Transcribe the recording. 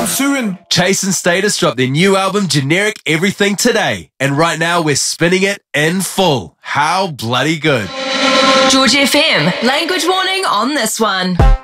soon. Chase and Status dropped their new album, Generic Everything, today. And right now, we're spinning it in full. How bloody good. George FM, language warning on this one.